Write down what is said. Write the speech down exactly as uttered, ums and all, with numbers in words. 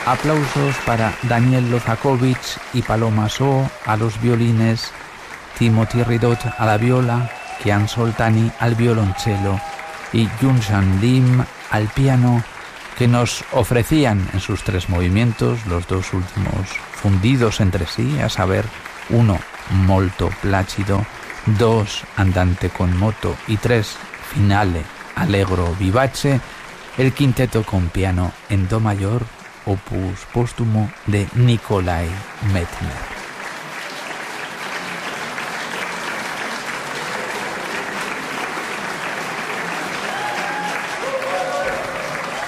Aplausos para Daniel Lozakovich y Paloma So a los violines, Timothy Ridot a la viola, Kian Soltani al violonchelo y Yunshan Lim al piano, que nos ofrecían en sus tres movimientos, los dos últimos fundidos entre sí, a saber, uno molto placido, dos andante con moto y tres finale allegro vivace, el quinteto con piano en do mayor, opus póstumo de Nikolai Medtner.